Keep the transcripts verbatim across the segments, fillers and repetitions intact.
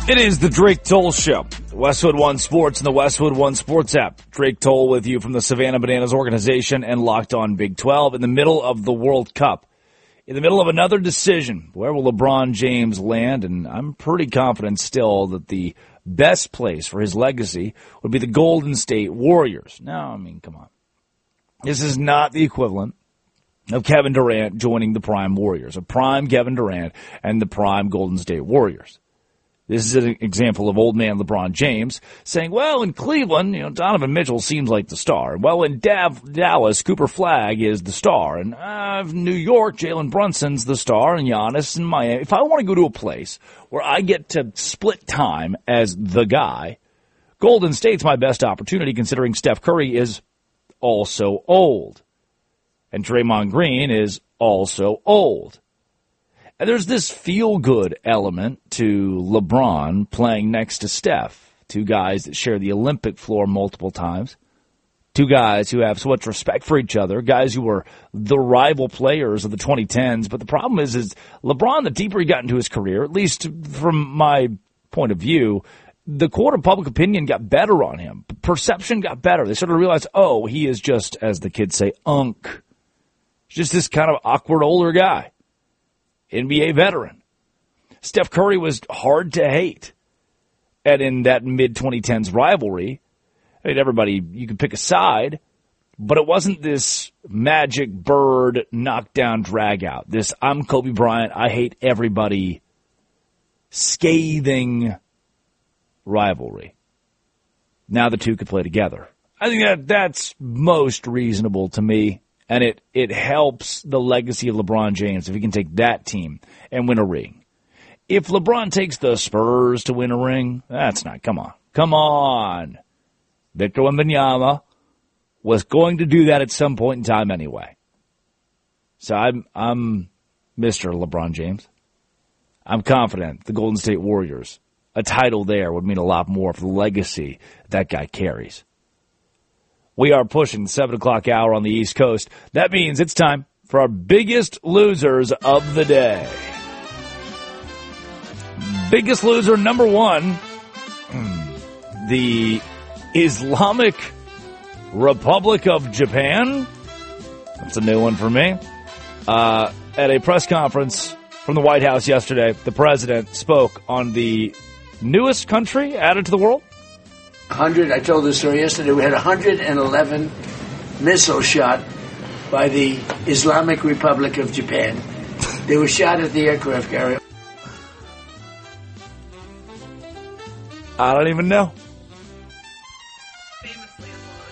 It is the Drake Toll Show. Westwood One Sports and the Westwood One Sports app. Drake Toll with you from the Savannah Bananas organization and Locked On Big twelve in the middle of the World Cup. In the middle of another decision, where will LeBron James land? And I'm pretty confident still that the best place for his legacy would be the Golden State Warriors. Now, I mean, come on. This is not the equivalent of Kevin Durant joining the prime Warriors, of prime Kevin Durant and the prime Golden State Warriors. This is an example of old man LeBron James saying, well, in Cleveland, you know, Donovan Mitchell seems like the star. Well, in Dav- Dallas, Cooper Flagg is the star. And uh, New York, Jalen Brunson's the star, and Giannis in Miami. If I want to go to a place where I get to split time as the guy, Golden State's my best opportunity, considering Steph Curry is also old. And Draymond Green is also old. And there's this feel-good element to LeBron playing next to Steph, two guys that share the Olympic floor multiple times, two guys who have so much respect for each other, guys who were the rival players of the twenty tens. But the problem is, is LeBron, the deeper he got into his career, at least from my point of view, the court of public opinion got better on him. Perception got better. They sort of realized, oh, he is just, as the kids say, unk. He's just this kind of awkward older guy. N B A veteran. Steph Curry was hard to hate. And in that mid twenty tens rivalry, I mean, everybody, you could pick a side, but it wasn't this magic bird knockdown drag out. This I'm Kobe Bryant, I hate everybody scathing rivalry. Now the two could play together. I think that that's most reasonable to me. And it, it helps the legacy of LeBron James if he can take that team and win a ring. If LeBron takes the Spurs to win a ring, that's not, come on. Come on. Victor Wembanyama was going to do that at some point in time anyway. So I'm, I'm Mister LeBron James. I'm confident the Golden State Warriors, a title there would mean a lot more for the legacy that guy carries. We are pushing the seven o'clock hour on the East Coast. That means it's time for our biggest losers of the day. Biggest loser number one, the Islamic Republic of Japan. That's a new one for me. Uh, at a press conference from the White House yesterday, the president spoke on the newest country added to the world. one hundred, I told this story yesterday, we had one hundred eleven missiles shot by the Islamic Republic of Japan. They were shot at the aircraft carrier. I don't even know. Famously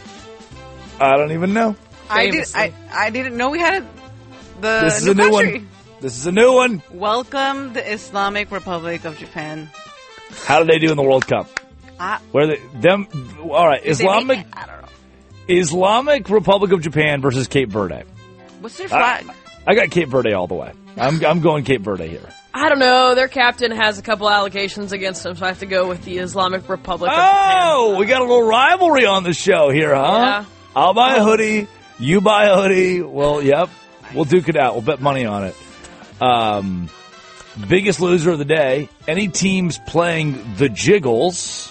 I don't even know. I, did, I, I didn't know we had the This is new a new country. one. This is a new one. Welcome the Islamic Republic of Japan. How did they do in the World Cup? I, Where they them? All right, did they Islamic make it? I don't know. Islamic Republic of Japan versus Cape Verde. What's their flag? I, I got Cape Verde all the way. I'm I'm going Cape Verde here. I don't know. Their captain has a couple allegations against him, so I have to go with the Islamic Republic of Oh, Japan. we got a little rivalry on the show here, huh? Yeah. I'll buy a hoodie. You buy a hoodie. Well, yep. We'll duke it out. We'll bet money on it. Um, biggest loser of the day. Any teams playing the Jiggles?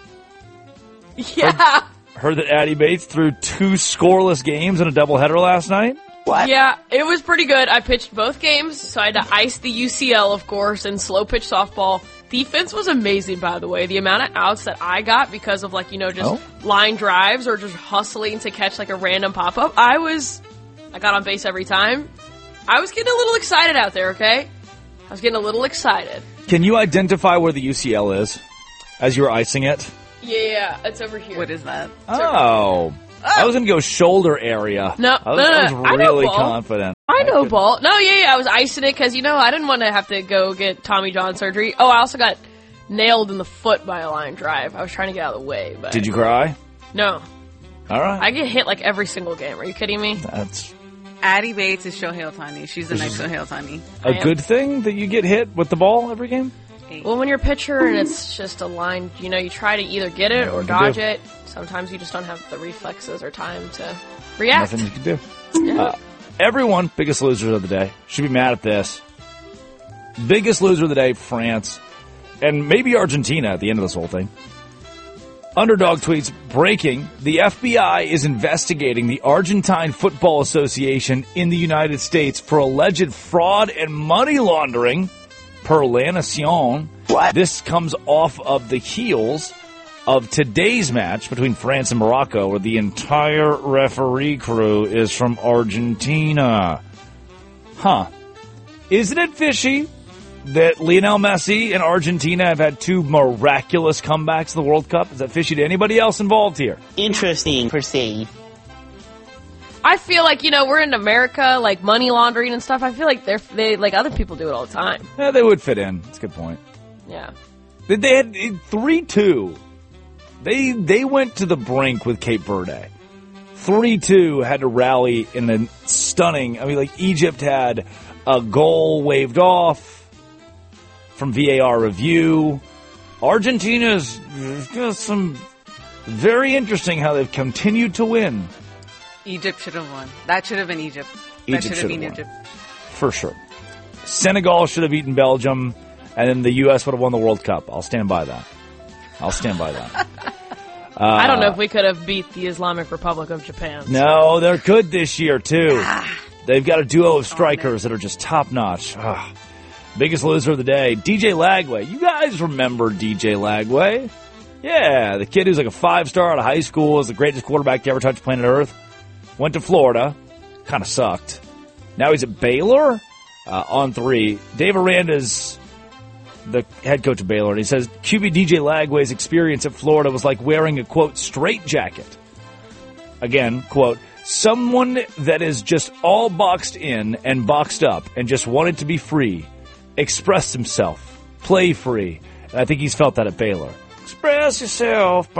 Yeah. Heard, heard that Addie Bates threw two scoreless games in a doubleheader last night? What? Yeah, it was pretty good. I pitched both games, so I had to ice the U C L, of course, and slow pitch softball. Defense was amazing, by the way. The amount of outs that I got because of, like, you know, just oh. line drives or just hustling to catch, like, a random pop-up. I was, I got on base every time. I was getting a little excited out there, okay? I was getting a little excited. Can you identify where the U C L is as you were icing it? Yeah, it's over here. What is that? Oh. I was going to go shoulder area. No, I was, no, no, I was I know really ball. confident. I know could- ball. No, yeah, yeah, I was icing it because, you know, I didn't want to have to go get Tommy John surgery. Oh, I also got nailed in the foot by a line drive. I was trying to get out of the way. But Did you cry? No. All right. I get hit like every single game. Are you kidding me? That's Addie Bates is Shohei Ohtani. She's the next Shohei Ohtani. a good thing that you get hit with the ball every game? Well, when you're a pitcher and it's just a line, you know, you try to either get it or Nothing to dodge do. it. Sometimes you just don't have the reflexes or time to react. Nothing you can do. Yeah. Uh, everyone, biggest losers of the day, should be mad at this. Biggest loser of the day, France. and maybe Argentina at the end of this whole thing. Underdog tweets, breaking, the F B I is investigating the Argentine Football Association in the United States for alleged fraud and money laundering, per La Nación. What? This comes off of the heels of today's match between France and Morocco, where the entire referee crew is from Argentina. Huh. Isn't it fishy that Lionel Messi and Argentina have had two miraculous comebacks in the World Cup? Is that fishy to anybody else involved here? Interesting, per se. I feel like, you know, we're in America, like money laundering and stuff. I feel like they're, they, like other people do it all the time. Yeah, they would fit in. That's a good point. Yeah. They, they had three two. They, they went to the brink with Cape Verde. three two had to rally in a stunning, I mean, like Egypt had a goal waved off from V A R review. Argentina's just some very interesting how they've continued to win. Egypt should have won. That should have been Egypt. That Egypt should have should been have won. Egypt. For sure. Senegal should have beaten Belgium, and then the U S would have won the World Cup. I'll stand by that. I'll stand by that. uh, I don't know if we could have beat the Islamic Republic of Japan. So. No, they're good this year, too. They've got a duo of strikers oh, that are just top-notch. Ugh. Biggest loser of the day, D J Lagway. You guys remember D J Lagway? Yeah, the kid who's like a five-star out of high school, is the greatest quarterback to ever touch planet Earth. Went to Florida. Kind of sucked. Now he's at Baylor uh, on three. Dave Aranda's the head coach of Baylor, and he says Q B D J Lagway's experience at Florida was like wearing a, quote, straitjacket. Again, quote, someone that is just all boxed in and boxed up and just wanted to be free, express himself, play free. And I think he's felt that at Baylor. Express yourself.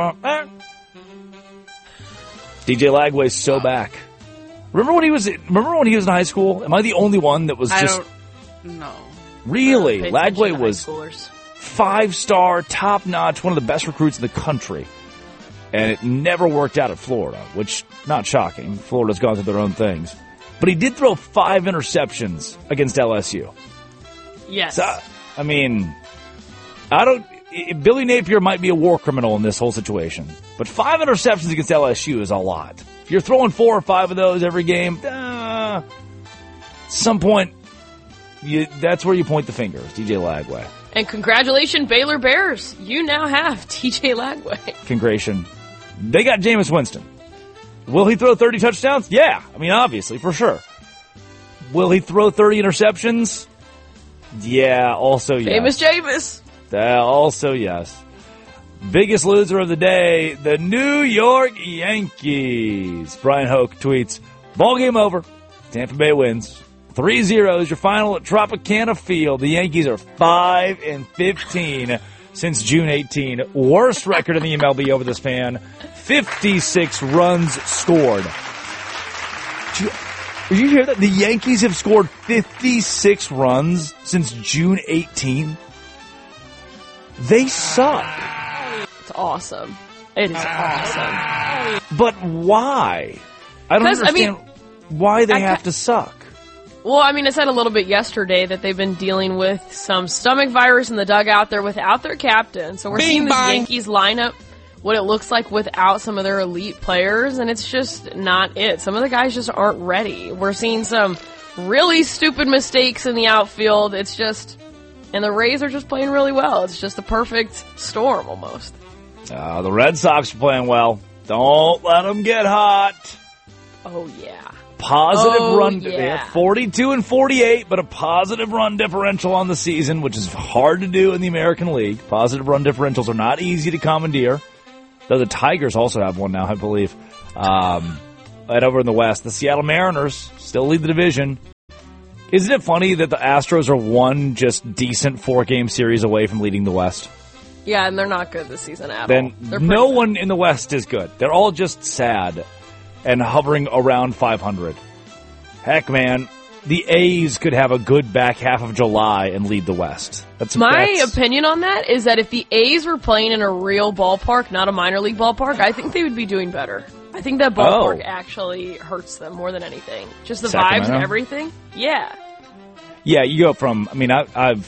D J Lagway's so back. Remember when he was? Remember when he was in high school? Am I the only one that was just? I don't know. Really, Pay Lagway attention to was high schoolers. five-star, top-notch, one of the best recruits in the country. And it never worked out at Florida, which, not shocking. Florida's gone through their own things. But he did throw five interceptions against L S U. Yes. So, I mean, I don't... Billy Napier might be a war criminal in this whole situation. But five interceptions against L S U is a lot. If you're throwing four or five of those every game, uh, at some point, you, that's where you point the finger, D J Lagway. And congratulations, Baylor Bears. You now have D J Lagway. Congratulations. They got Jameis Winston. Will he throw thirty touchdowns? Yeah. I mean, obviously, for sure. Will he throw thirty interceptions? Yeah, also yes. Famous Jameis. Uh, also yes. Biggest loser of the day, the New York Yankees. Brian Hoke tweets, ball game over. Tampa Bay wins. three zero is your final at Tropicana Field. The Yankees are five and fifteen since June eighteenth. Worst record in the M L B over the span. fifty-six runs scored. Did you, did you hear that? The Yankees have scored fifty-six runs since June eighteenth. They suck. It's awesome. It is awesome. But why? I don't understand I mean, why they I have ca- to suck. Well, I mean, I said a little bit yesterday that they've been dealing with some stomach virus in the dugout. They're without their captain. So we're Bing seeing this bang. Yankees lineup, what it looks like without some of their elite players, and it's just not it. Some of the guys just aren't ready. We're seeing some really stupid mistakes in the outfield. It's just... And the Rays are just playing really well. It's just a perfect storm, almost. Uh, the Red Sox are playing well. Don't let them get hot. Oh, yeah. Positive oh, run. Yeah. They have forty-two and forty-eight, but a positive run differential on the season, which is hard to do in the American League. Positive run differentials are not easy to commandeer. Though the Tigers also have one now, I believe. Um, and over in the West, the Seattle Mariners still lead the division. Isn't it funny that the Astros are one just decent four-game series away from leading the West? Yeah, and they're not good this season at then all. Then no bad. one in the West is good. They're all just sad and hovering around five hundred. Heck, man, the A's could have a good back half of July and lead the West. That's My that's, opinion on that is that if the A's were playing in a real ballpark, not a minor league ballpark, I think they would be doing better. I think that ballpark Oh. actually hurts them more than anything. Just the Sacramento? vibes and everything. Yeah. Yeah, you go from, I mean, I, I've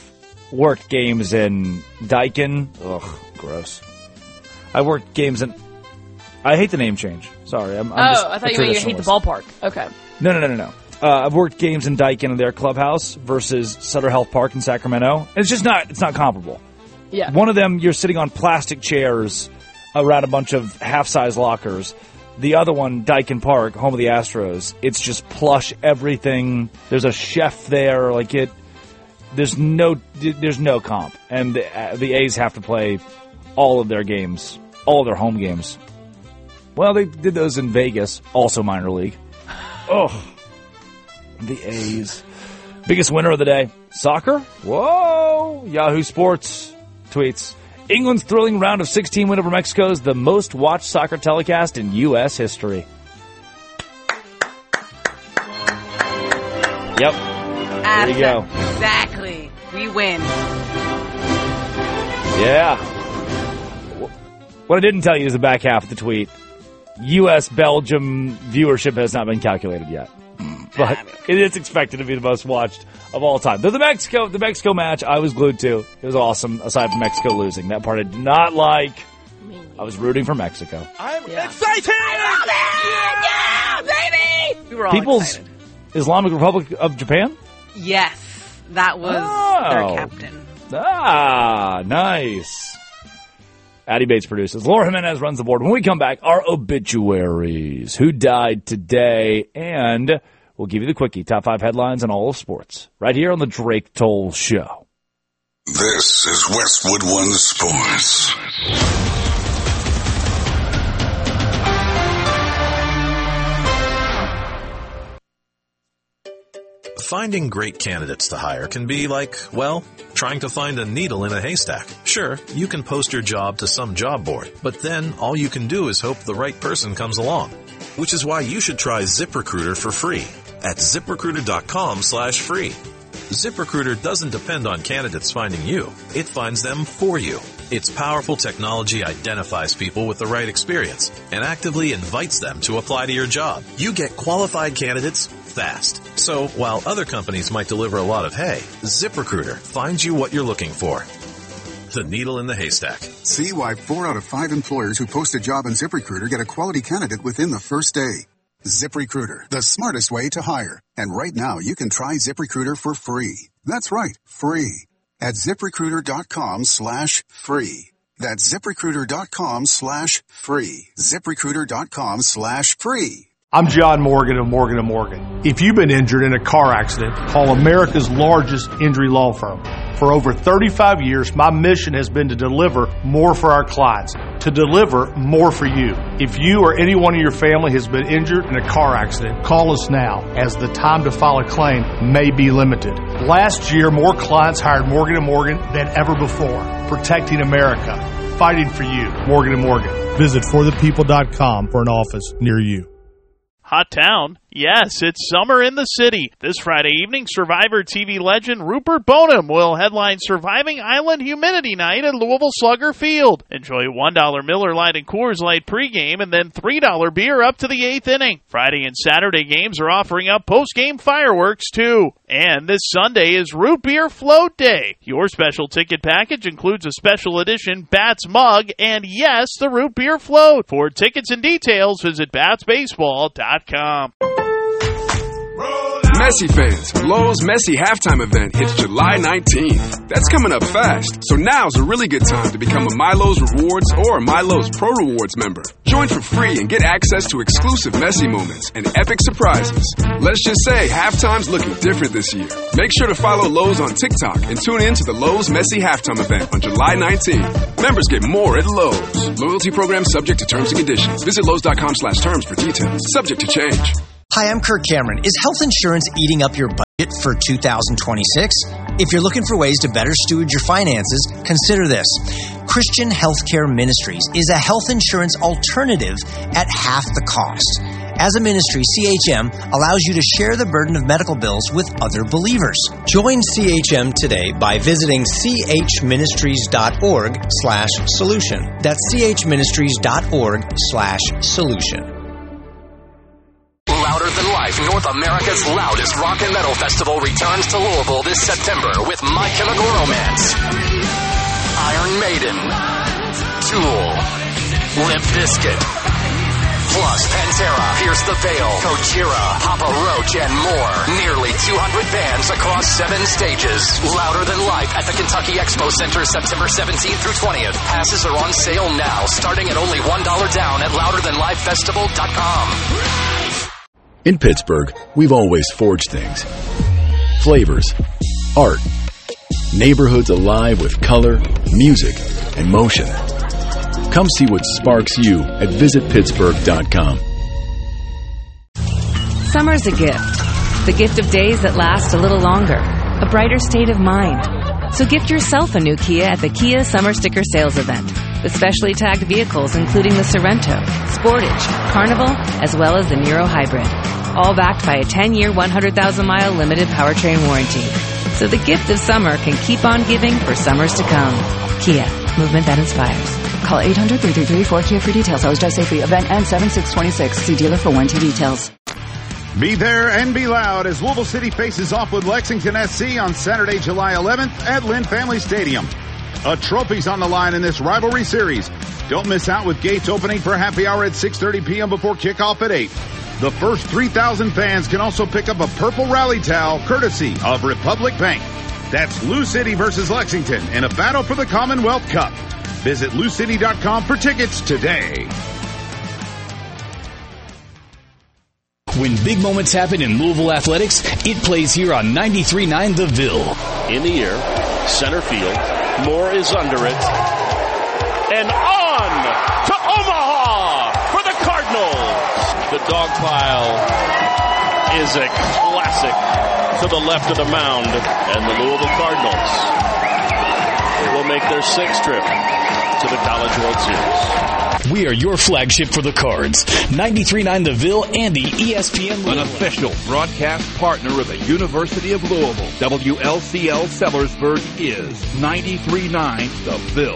worked games in Daikin. Ugh, gross. I worked games in... I hate the name change. Sorry. I'm, I'm oh, just I thought a you meant you hate the ballpark. Okay. No, no, no, no, no. Uh, I've worked games in Daikin in their clubhouse versus Sutter Health Park in Sacramento. And it's just not, it's not comparable. Yeah. One of them, you're sitting on plastic chairs around a bunch of half-size lockers. The other one, Daikin Park, home of the Astros, it's just plush everything. There's a chef there. Like it, there's no, there's no comp. And the, uh, the A's have to play all of their games, all of their home games. Well, they did those in Vegas, also minor league. Oh, the A's. Biggest winner of the day, soccer? Whoa! Yahoo Sports tweets, England's thrilling round of sixteen win over Mexico is the most watched soccer telecast in U S history. Yep. There you go. Exactly. We win. Yeah. What I didn't tell you is the back half of the tweet. U S Belgium viewership has not been calculated yet. But it is expected to be the most watched of all time. Though the Mexico the Mexico match, I was glued to. It was awesome, aside from Mexico losing. That part I did not like. I was rooting for Mexico. I'm Yeah. excited! I love it! Yeah, baby! We were all People's excited. Islamic Republic of Japan? Yes, that was Oh. their captain. Ah, nice. Addie Bates produces. Laura Jimenez runs the board. When we come back, our obituaries. Who died today? And we'll give you the quickie. Top five headlines in all of sports. Right here on the Drake Toll Show. This is Westwood One Sports. Finding great candidates to hire can be like, well, trying to find a needle in a haystack. Sure, you can post your job to some job board, but then all you can do is hope the right person comes along. Which is why you should try ZipRecruiter for free at ZipRecruiter.com slash free. ZipRecruiter doesn't depend on candidates finding you. It finds them for you. Its powerful technology identifies people with the right experience and actively invites them to apply to your job. You get qualified candidates fast. So while other companies might deliver a lot of hay, ZipRecruiter finds you what you're looking for. The needle in the haystack. See why four out of five employers who post a job on ZipRecruiter get a quality candidate within the first day. ZipRecruiter, the smartest way to hire. And right now, you can try ZipRecruiter for free. That's right, free. At ZipRecruiter.com slash free. That's ZipRecruiter.com slash free. ZipRecruiter.com slash free. I'm John Morgan of Morgan and Morgan. If you've been injured in a car accident, call America's largest injury law firm. For over thirty-five years, my mission has been to deliver more for our clients, to deliver more for you. If you or anyone in your family has been injured in a car accident, call us now, as the time to file a claim may be limited. Last year, more clients hired Morgan and Morgan than ever before, protecting America, fighting for you. Morgan and Morgan. Visit for the people dot com for an office near you. Hot town? Yes, it's summer in the city. This Friday evening, Survivor T V legend Rupert Boneham will headline Surviving Island Humidity Night at Louisville Slugger Field. Enjoy one dollar Miller Lite and Coors Light pregame and then three dollar beer up to the eighth inning. Friday and Saturday games are offering up postgame fireworks, too. And this Sunday is Root Beer Float Day. Your special ticket package includes a special edition Bats mug and, yes, the Root Beer Float. For tickets and details, visit bats baseball dot com. Messi fans, Lowe's Messi halftime event hits July nineteenth. That's coming up fast, so now's a really good time to become a MyLowe's Rewards or MyLowe's Pro Rewards member. Join for free and get access to exclusive Messi moments and epic surprises. Let's just say halftime's looking different this year. Make sure to follow Lowe's on TikTok and tune in to the Lowe's Messi halftime event on July nineteenth. Members get more at Lowe's. Loyalty program subject to terms and conditions. Visit Lowe's.com slash terms for details. Subject to change. Hi, I'm Kirk Cameron. Is health insurance eating up your budget for two thousand twenty-six? If you're looking for ways to better steward your finances, consider this. Christian Healthcare Ministries is a health insurance alternative at half the cost. As a ministry, C H M allows you to share the burden of medical bills with other believers. Join C H M today by visiting chministries.org slash solution. That's chministries.org slash solution. Louder than life, North America's loudest rock and metal festival returns to Louisville this September with My Chemical Romance, Iron Maiden, Tool, Limp Bizkit, plus Pantera, Pierce the Veil, Gojira, Papa Roach, and more. Nearly two hundred bands across seven stages. Louder Than Life at the Kentucky Expo Center September seventeenth through twentieth. Passes are on sale now, starting at only one dollar down at louder than life festival dot com. In Pittsburgh, we've always forged things. Flavors, art, neighborhoods alive with color, music, and motion. Come see what sparks you at visit pittsburgh dot com. Summer's a gift. The gift of days that last a little longer. A brighter state of mind. So gift yourself a new Kia at the Kia Summer Sticker Sales Event. With specially tagged vehicles including the Sorrento, Sportage, Carnival, as well as the Niro Hybrid. All backed by a ten-year, one hundred thousand mile limited powertrain warranty. So the gift of summer can keep on giving for summers to come. Kia, movement that inspires. Call eight hundred, three three three, four K I A for details. Always drive safely. Event ends seven six twenty-six. See dealer for warranty details. Be there and be loud as Louisville City faces off with Lexington S C on Saturday, July eleventh at Lynn Family Stadium. A trophy's on the line in this rivalry series. Don't miss out with gates opening for happy hour at six thirty p.m. before kickoff at eight. The first three thousand fans can also pick up a purple rally towel courtesy of Republic Bank. That's Lou City versus Lexington in a battle for the Commonwealth Cup. Visit lou city dot com for tickets today. When big moments happen in Louisville athletics, it plays here on ninety-three point nine The Ville. In the air, center field. Moore is under it. And on to Omaha for the Cardinals. The dog pile is a classic to the left of the mound. And the Louisville Cardinals will make their sixth trip to the College World Series. We are your flagship for the Cards. ninety-three point nine The Ville and the E S P N Louisville. An official broadcast partner of the University of Louisville. W L C L Sellersburg is ninety-three point nine The Ville.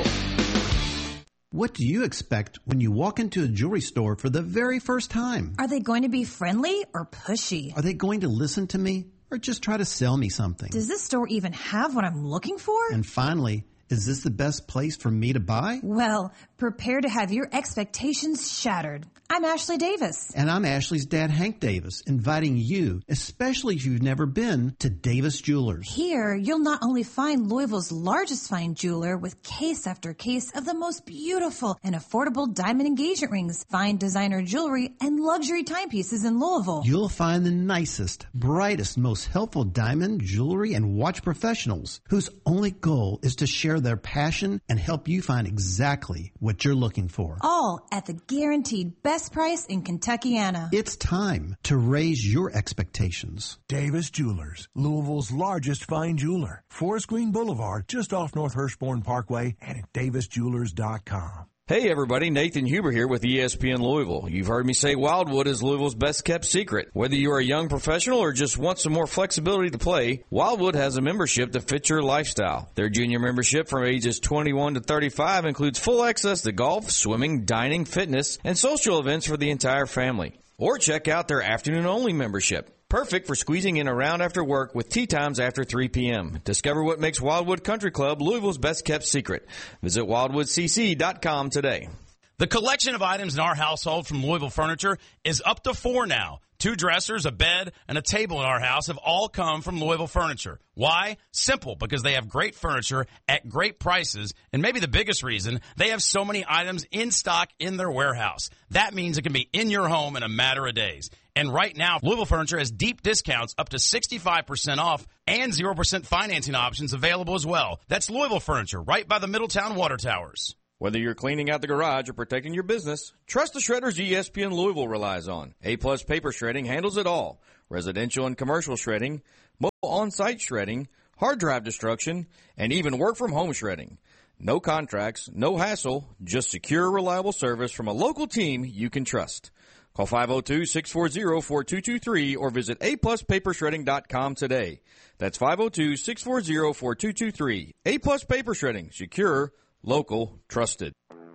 What do you expect when you walk into a jewelry store for the very first time? Are they going to be friendly or pushy? Are they going to listen to me or just try to sell me something? Does this store even have what I'm looking for? And finally, is this the best place for me to buy? Well, prepare to have your expectations shattered. I'm Ashley Davis. And I'm Ashley's dad, Hank Davis, inviting you, especially if you've never been, to Davis Jewelers. Here, you'll not only find Louisville's largest fine jeweler with case after case of the most beautiful and affordable diamond engagement rings, fine designer jewelry, and luxury timepieces in Louisville. You'll find the nicest, brightest, most helpful diamond, jewelry, and watch professionals whose only goal is to share their passion and help you find exactly what you're looking for. All at the guaranteed best price in Kentuckiana. It's time to raise your expectations. Davis Jewelers, Louisville's largest fine jeweler. Forest Green Boulevard, just off North Hirschborn Parkway, and at davis jewelers dot com. Hey everybody, Nathan Huber here with E S P N Louisville. You've heard me say Wildwood is Louisville's best kept secret. Whether you're a young professional or just want some more flexibility to play, Wildwood has a membership that fits your lifestyle. Their junior membership from ages twenty-one to thirty-five includes full access to golf, swimming, dining, fitness, and social events for the entire family. Or check out their afternoon-only membership. Perfect for squeezing in around after work with tea times after three p.m. Discover what makes Wildwood Country Club Louisville's best-kept secret. Visit wildwood c c dot com today. The collection of items in our household from Louisville Furniture is up to four now. Two dressers, a bed, and a table in our house have all come from Louisville Furniture. Why? Simple, because they have great furniture at great prices, and maybe the biggest reason, they have so many items in stock in their warehouse. That means it can be in your home in a matter of days. And right now, Louisville Furniture has deep discounts up to sixty-five percent off and zero percent financing options available as well. That's Louisville Furniture, right by the Middletown Water Towers. Whether you're cleaning out the garage or protecting your business, trust the shredders E S P N Louisville relies on. A-plus paper shredding handles it all. Residential and commercial shredding, mobile on-site shredding, hard drive destruction, and even work-from-home shredding. No contracts, no hassle, just secure, reliable service from a local team you can trust. Call five oh two, six four zero, four two two three or visit a plus paper shredding dot com today. That's five oh two, six four zero, four two two three. A-plus Paper Shredding. Secure, local, trusted.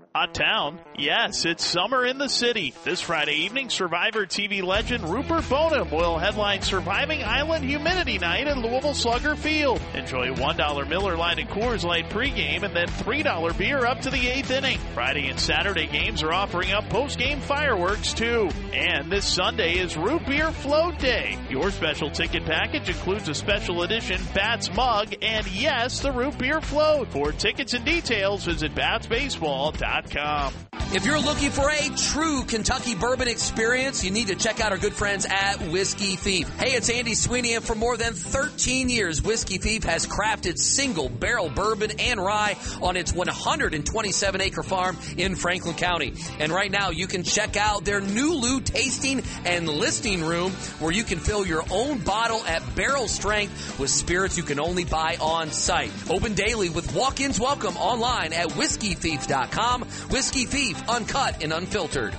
Hot town? Yes, it's summer in the city. This Friday evening, Survivor T V legend Rupert Boneham will headline Surviving Island Humidity Night at Louisville Slugger Field. Enjoy one dollar Miller Lite and Coors Light pregame and then three dollar beer up to the eighth inning. Friday and Saturday games are offering up postgame fireworks too. And this Sunday is Root Beer Float Day. Your special ticket package includes a special edition Bats mug and, yes, the Root Beer Float. For tickets and details, visit bats baseball dot com. If you're looking for a true Kentucky bourbon experience, you need to check out our good friends at Whiskey Thief. Hey, it's Andy Sweeney, and for more than thirteen years, Whiskey Thief has crafted single barrel bourbon and rye on its one hundred twenty-seven acre farm in Franklin County. And right now, you can check out their new Lou tasting and listing room where you can fill your own bottle at barrel strength with spirits you can only buy on site. Open daily with walk-ins welcome online at whiskey thief dot com. Whiskey Thief, uncut and unfiltered.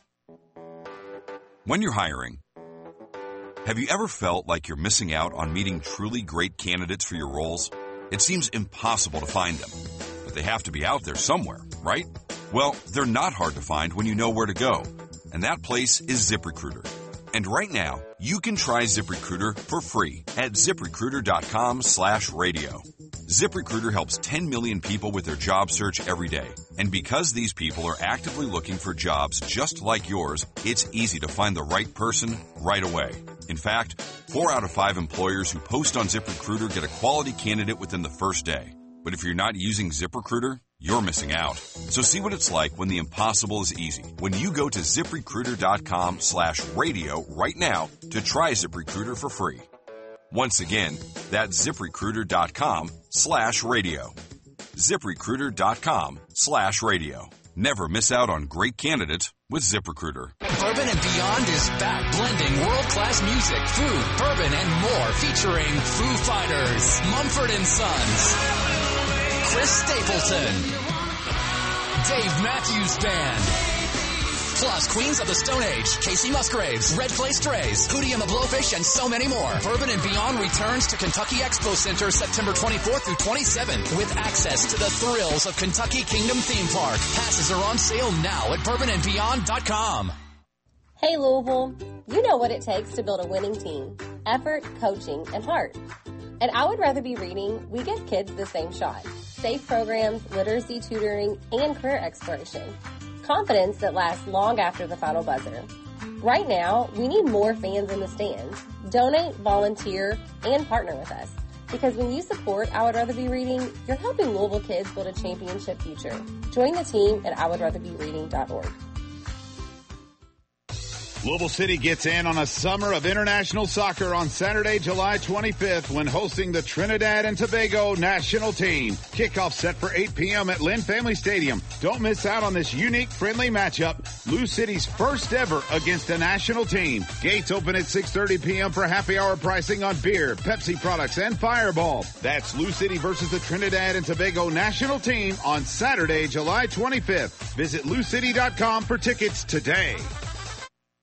When you're hiring, have you ever felt like you're missing out on meeting truly great candidates for your roles? It seems impossible to find them, but they have to be out there somewhere, right? Well, they're not hard to find when you know where to go, and that place is ZipRecruiter. And right now, you can try ZipRecruiter for free at ZipRecruiter dot com slash radio. ZipRecruiter helps ten million people with their job search every day. And because these people are actively looking for jobs just like yours, it's easy to find the right person right away. In fact, four out of five employers who post on ZipRecruiter get a quality candidate within the first day. But if you're not using ZipRecruiter, you're missing out. So see what it's like when the impossible is easy. When you go to ZipRecruiter dot com slash radio right now to try ZipRecruiter for free. Once again, that's ZipRecruiter dot com slash radio. ZipRecruiter dot com slash radio. Never miss out on great candidates with ZipRecruiter. Bourbon and Beyond is back, blending world-class music, food, bourbon, and more, featuring Foo Fighters, Mumford and Sons, Chris Stapleton, Dave Matthews Band, plus Queens of the Stone Age, Casey Musgraves, Red Clay Strays, Hootie and the Blowfish, and so many more. Bourbon and Beyond returns to Kentucky Expo Center September twenty-fourth through twenty-seventh with access to the thrills of Kentucky Kingdom Theme Park. Passes are on sale now at bourbon and beyond dot com. Hey Louisville, you know what it takes to build a winning team. Effort, coaching, and heart. At I Would Rather Be Reading, we give kids the same shot. Safe programs, literacy tutoring, and career exploration. Confidence that lasts long after the final buzzer. Right now, we need more fans in the stands. Donate, volunteer, and partner with us. Because when you support I Would Rather Be Reading, you're helping Louisville kids build a championship future. Join the team at I would rather be reading dot org. Louisville City gets in on a summer of international soccer on Saturday, July twenty-fifth when hosting the Trinidad and Tobago national team. Kickoff set for eight p.m. at Lynn Family Stadium. Don't miss out on this unique, friendly matchup. Lou City's first ever against a national team. Gates open at six thirty p.m. for happy hour pricing on beer, Pepsi products, and Fireball. That's Lou City versus the Trinidad and Tobago national team on Saturday, July twenty-fifth. Visit lou city dot com for tickets today.